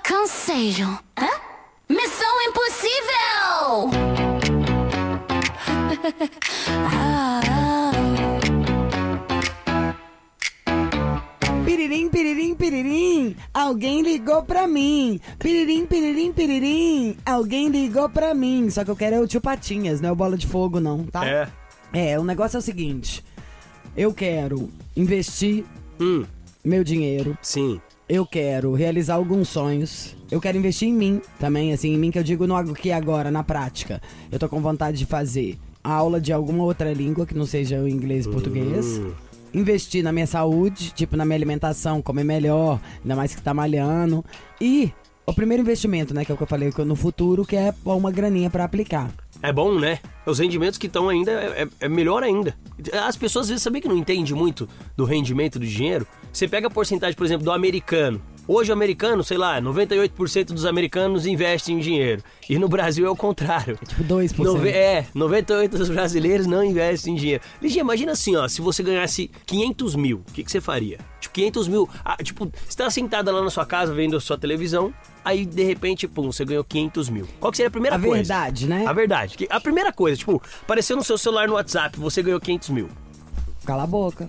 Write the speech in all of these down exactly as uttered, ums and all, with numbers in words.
Canseiro. Hã? Missão impossível! ah, ah. Piririm, piririm, piririm, alguém ligou pra mim. Piririm, piririm, piririm, alguém ligou pra mim. Só que eu quero é o tio Patinhas, não é o Bola de Fogo não, tá? É. É, o negócio é o seguinte. Eu quero investir Hum, meu dinheiro. sim. Eu quero realizar alguns sonhos. Eu quero investir em mim também, assim, em mim que eu digo no aqui e agora, na prática. Eu tô com vontade de fazer aula de alguma outra língua que não seja o inglês e português. Hum. Investir na minha saúde, tipo na minha alimentação, comer melhor, ainda mais que tá malhando. E o primeiro investimento, né, que é o que eu falei que eu- no futuro, que é pôr uma graninha pra aplicar. É bom, né? Os rendimentos que estão ainda é, é- é melhor ainda. As pessoas às vezes sabem que não entendem muito do rendimento do dinheiro. Você pega a porcentagem, por exemplo, do americano. Hoje o americano, sei lá, noventa e oito por cento dos americanos investem em dinheiro. E no Brasil é o contrário. É tipo dois por cento. Nove- é, noventa e oito por cento dos brasileiros não investem em dinheiro. Ligia, imagina assim, ó, se você ganhasse quinhentos mil, o que, que você faria? Tipo, quinhentos mil, ah, tipo, você tá sentada lá na sua casa vendo a sua televisão, aí de repente, pum, você ganhou quinhentos mil. Qual que seria a primeira A coisa? verdade, né? A verdade. Que- A primeira coisa, tipo, apareceu no seu celular no WhatsApp, você ganhou quinhentos mil. Cala a boca.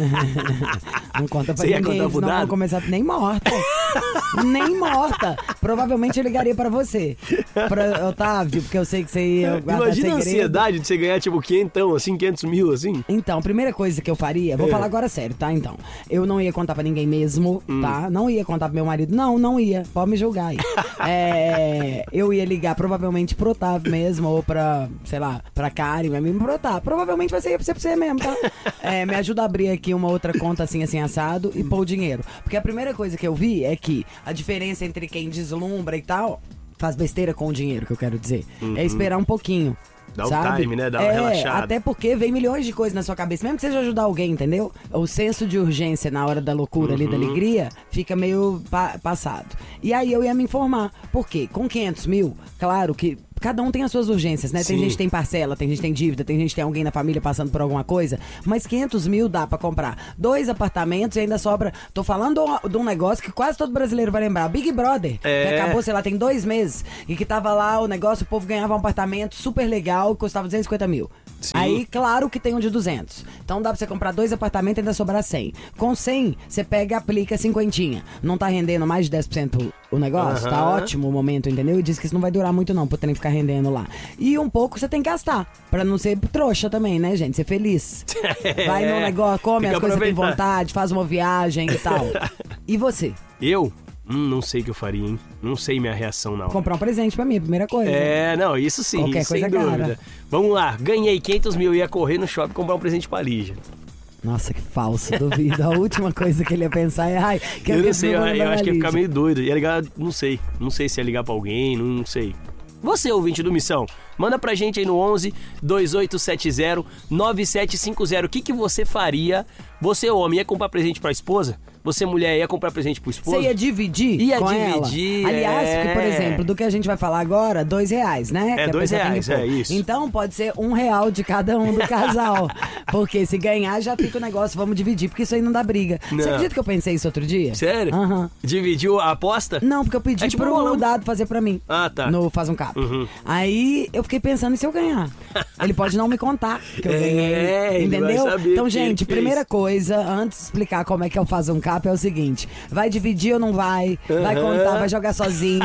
Não conta pra Você ia ninguém, contar pro senão eu dado? vou começar nem morta. Nem morta. Provavelmente eu ligaria pra você. Pra Otávio, porque eu sei que você ia guardar Imagina a segredo. ansiedade de você ganhar, tipo, quinhentão, assim, quinhentos mil, assim. Então, a primeira coisa que eu faria, vou É. falar agora sério, tá? Então, eu não ia contar pra ninguém mesmo, Hum. tá? Não ia contar pro meu marido, não, não ia. Pode me julgar aí. É, eu ia ligar provavelmente pro Otávio mesmo, ou pra, sei lá, pra Karen, vai me pro Otávio. Provavelmente vai ser pra você, pra você mesmo, tá? É, me ajuda a abrir aqui uma outra conta assim, assim, assado e pôr o dinheiro. Porque a primeira coisa que eu vi é que a diferença entre quem deslumbra e tal, faz besteira com o dinheiro, que eu quero dizer, é esperar um pouquinho. Dá o sabe? time, né? Dá uma é, relaxada. até porque vem milhões de coisas na sua cabeça, mesmo que seja ajudar alguém, entendeu? O senso de urgência na hora da loucura ali, da alegria, fica meio pa- passado. E aí eu ia me informar. Por quê? Com quinhentos mil, claro que cada um tem as suas urgências, né? Tem Sim. gente que tem parcela, tem gente que tem dívida, tem gente que tem alguém na família passando por alguma coisa, mas quinhentos mil dá pra comprar dois apartamentos e ainda sobra. Tô falando de um negócio que quase todo brasileiro vai lembrar, Big Brother, É. que acabou, sei lá, tem dois meses, e que tava lá o negócio, o povo ganhava um apartamento super legal, que custava duzentos e cinquenta mil. Sim. Aí, claro que tem um de duzentos. Então dá pra você comprar dois apartamentos e ainda sobrar cem. Com cem, você pega e aplica cinquentinha. Não tá rendendo mais de dez por cento o negócio? Tá Aham. ótimo o momento, entendeu? E diz que isso não vai durar muito não, pro trem ficar rendendo lá. E um pouco você tem que gastar, pra não ser trouxa também, né, gente? Ser feliz. Vai no negócio, come Tem que as coisas que tem aproveitar. vontade, faz uma viagem e tal. E você? Eu? Hum, não sei o que eu faria, hein? Não sei minha reação na hora. Comprar um presente pra mim, primeira coisa. É, não, isso sim, Qualquer sem coisa, cara. dúvida. Vamos lá, ganhei quinhentos mil, ia correr no shopping comprar um presente pra Lígia. Nossa, que falso, duvido. A última coisa que ele ia pensar é, ai, que Eu não sei, eu, vou eu mandar acho que ia uma ficar Lígia. meio doido. Ia ligar, não sei. Não sei se ia ligar pra alguém, não, não sei. Você, ouvinte do Missão, manda pra gente aí no onze, dois oito sete zero, nove sete cinco zero. O que que você faria? Você, homem, ia comprar presente pra esposa? Você, mulher, ia comprar presente pro esposo? Você ia dividir Ia com dividir, ela? Aliás, é. que, por exemplo, do que a gente vai falar agora, dois reais, né? É, Que a dois pessoa tem reais, que pôr. é isso. Então pode ser um real de cada um do casal. Porque se ganhar, já fica o negócio, vamos dividir, porque isso aí não dá briga. Não. Você acredita que eu pensei isso outro dia? Sério? Aham. Dividiu a aposta? Não, porque eu pedi É tipo pro um bolão. dado fazer pra mim. Ah, tá. No Faz um Cap. Uhum. Aí eu fiquei pensando e se eu ganhar. Ele pode não me contar que eu É, ganhei. ele vai Entendeu? saber Então, que ele gente, fez. primeira coisa, antes de explicar como é que é o Faz um Cap, é o seguinte: vai dividir ou não vai? Vai Aham. contar, vai jogar sozinho.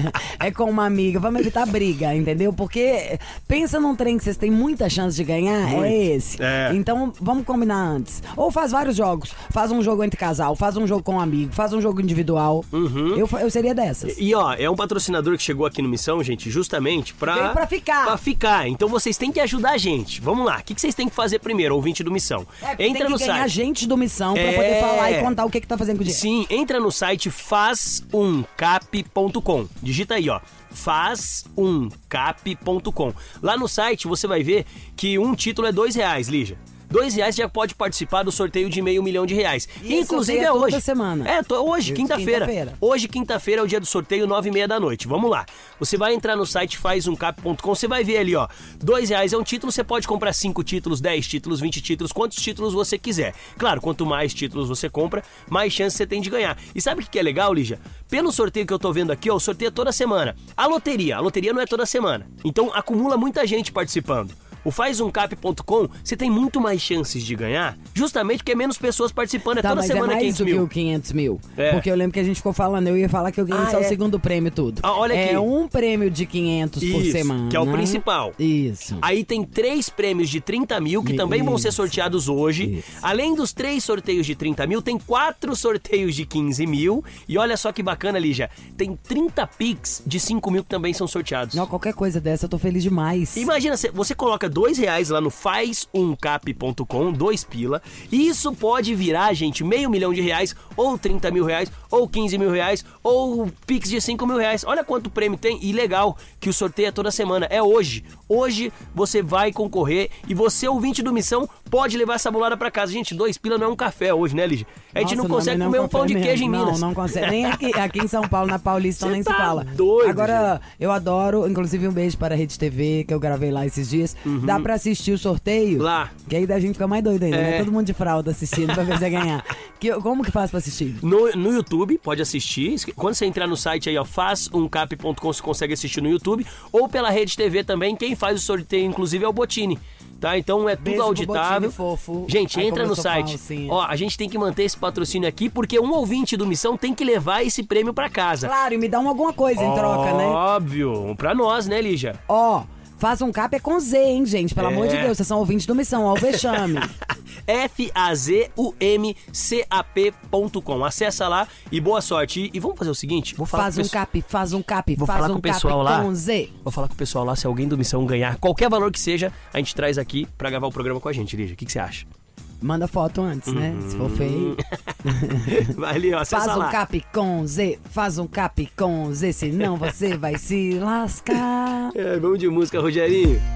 É com uma amiga. Vamos evitar briga, entendeu? Porque pensa num trem que vocês têm muita chance de ganhar, Muito. é esse. É. Então, vamos combinar antes. Ou faz vários jogos. Faz um jogo entre casal, faz um jogo com um amigo, faz um jogo individual. Uhum. Eu, fa- eu seria dessas. E ó, é um patrocinador que chegou aqui no Missão, gente, justamente pra... Veio pra ficar. Pra ficar. Então vocês têm que ajudar a gente. Vamos lá. O que que vocês têm que fazer primeiro, ouvinte do Missão? É, porque Entra tem que no ganhar site. gente do Missão pra É. poder falar e contar o que que tá fazendo com o dinheiro. Sim, entra no site faz um cap ponto com. Digita aí, ó. faz um cap ponto com. Lá no site você vai ver que um título é dois reais, Lígia. Dois reais já pode participar do sorteio de meio milhão de reais. E Inclusive é é toda hoje. semana. É, tô, hoje, quinta-feira. quinta-feira. Hoje, quinta-feira, é o dia do sorteio, nove e meia da noite. Vamos lá. Você vai entrar no site faz um cap ponto com, você vai ver ali, ó. Dois reais é um título, você pode comprar cinco títulos, dez títulos, vinte títulos, quantos títulos você quiser. Claro, quanto mais títulos você compra, mais chance você tem de ganhar. E sabe o que é legal, Lígia? Pelo sorteio que eu tô vendo aqui, ó, o sorteio é toda semana. A loteria, a loteria não é toda semana. Então acumula muita gente participando. O faz um cap ponto com, você tem muito mais chances de ganhar, justamente porque é menos pessoas participando. É Tá, toda mas semana é mais quinhentos do que mil. o quinhentos mil. É. Porque eu lembro que a gente ficou falando, eu ia falar que eu ganhei Ah, só é? o segundo prêmio tudo. Ah, olha é aqui. um prêmio de quinhentos por Isso, semana. que é o principal. Isso. Aí tem três prêmios de trinta mil, que também vão ser Isso. sorteados hoje. Isso. Além dos três sorteios de trinta mil, tem quatro sorteios de quinze mil. E olha só que bacana, Lígia, tem trinta Pix de cinco mil que também são sorteados. Não, qualquer coisa dessa eu tô feliz demais. Imagina, cê- você coloca dois reais lá no faz um cap ponto com, dois pila, e isso pode virar, gente, meio milhão de reais, ou trinta mil reais, ou quinze mil reais, ou Pix de cinco mil reais. Olha quanto prêmio tem, e legal, que o sorteio é toda semana, é hoje. Hoje você vai concorrer, e você, ouvinte do Missão, pode levar essa bolada pra casa. Gente, dois pila não é um café hoje, né, Lígia? A gente Nossa, não consegue mas comer é um pão de café queijo em mesmo. Minas. Não, não consegue. Nem aqui, aqui em São Paulo, na Paulista, Cê nem tá se fala. doido, Agora, eu adoro, inclusive um beijo para a Rede T V, que eu gravei lá esses dias. Dá pra assistir o sorteio. Lá. Que aí da gente fica mais doido ainda, É. né? Todo mundo de fralda assistindo pra ver se vai ganhar. Que, como que faz pra assistir? No, no YouTube, pode assistir. Quando você entrar no site aí, ó, faz um cap ponto com, você consegue assistir no YouTube. Ou pela Rede T V também. Quem faz o sorteio, inclusive, é o Botini. Tá? Então é tudo Beijo pro auditável. Botini fofo. Gente, Ai, entra como no eu sou site. falsinha. Ó, a gente tem que manter esse patrocínio aqui, porque um ouvinte do Missão tem que levar esse prêmio pra casa. Claro, e me dá um alguma coisa em troca, né? Óbvio. Pra nós, né, Lígia? Ó, faz um cap é com Z, hein, gente? Pelo É. amor de Deus, vocês são ouvintes do Missão, ó, o vexame. F A Z U M C A P ponto com. Acessa lá e boa sorte. E, e vamos fazer o seguinte, vou falar Faz com o um pessoal- cap, faz um cap, Vou faz falar um com o cap pessoal lá. com Z. Vou falar com o pessoal lá, se alguém do Missão ganhar qualquer valor que seja, a gente traz aqui pra gravar o programa com a gente, Lígia. O que, que você acha? Manda foto antes, né? Se for feio. Vai ali, ó, acessa Faz um lá. cap com Z, faz um cap com Z, senão você vai se lascar. É, vamos de música, Rogerinho.